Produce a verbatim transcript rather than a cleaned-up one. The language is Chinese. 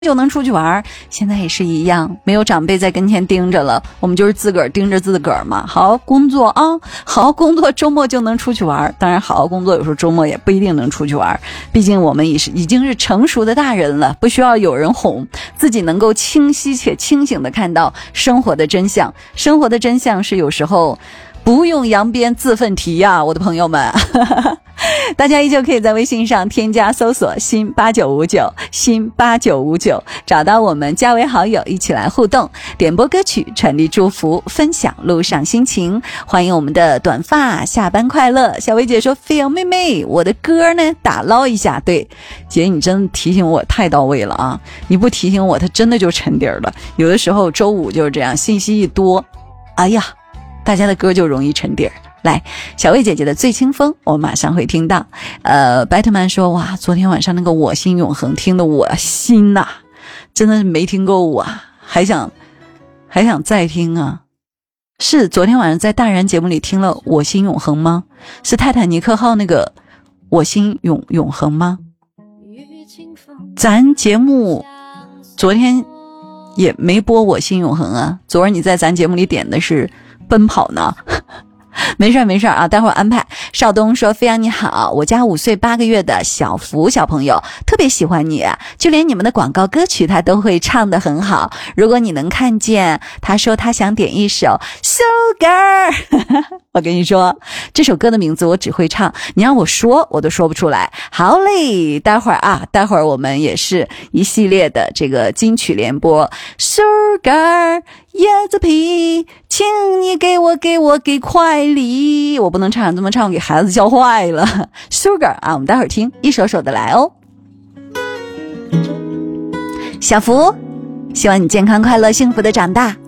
就能出去玩，现在也是一样，没有长辈在跟前盯着了，我们就是自个儿盯着自个儿嘛。好好工作啊，好好工作，周末就能出去玩。当然好好工作有时候周末也不一定能出去玩，毕竟我们已是已经是成熟的大人了，不需要有人哄，自己能够清晰且清醒地看到生活的真相。生活的真相是有时候不用扬鞭自奋蹄呀，我的朋友们。大家依旧可以在微信上添加搜索新八九五九新八九五九，找到我们加为好友，一起来互动，点播歌曲，传递祝福，分享路上心情。欢迎我们的短发下班快乐。小薇姐说，飞扬妹妹，我的歌呢打捞一下。对，姐你真提醒我太到位了啊，你不提醒我它真的就沉底了。有的时候周五就是这样，信息一多，哎呀，大家的歌就容易沉底儿。来，小薇姐姐的最清风我马上会听到。呃白特曼说，哇，昨天晚上那个我心永恒听得我心呐、啊、真的是没听够啊，还想还想再听啊。是昨天晚上在大然节目里听了我心永恒吗？是泰坦尼克号那个我心永永恒吗？咱节目昨天也没播我心永恒啊，昨儿你在咱节目里点的是奔跑呢。没事没事啊，待会儿安排。邵东说，飞扬你好，我家五岁八个月的小福小朋友特别喜欢你，就连你们的广告歌曲他都会唱得很好。如果你能看见，他说他想点一首 Sugar 我跟你说这首歌的名字我只会唱，你让我说我都说不出来。好嘞，待会儿啊待会儿我们也是一系列的这个金曲联播。 Sugar 椰子皮，请你给我给我给快礼，我不能唱这么唱，给孩子教坏了。 Sugar 啊，我们待会儿听一首首的来哦。小福，希望你健康快乐幸福的长大。